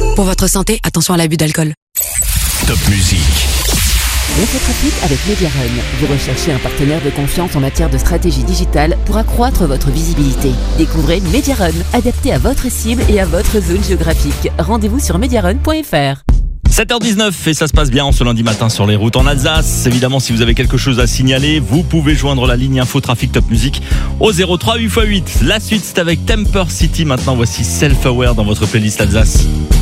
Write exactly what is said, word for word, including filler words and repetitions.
Pour votre santé, attention à l'abus d'alcool. Top Music. L'infotrafic avec Mediarun. Vous recherchez un partenaire de confiance en matière de stratégie digitale pour accroître votre visibilité. Découvrez Mediarun, adapté à votre cible et à votre zone géographique. Rendez-vous sur mediarun point f r. sept heures dix-neuf et ça se passe bien en ce lundi matin sur les routes en Alsace. Évidemment, si vous avez quelque chose à signaler, vous pouvez joindre la ligne Info Trafic Top Music au zéro trois huit fois huit. La suite, c'est avec Temper City. Maintenant, voici Self Aware dans votre playlist Alsace.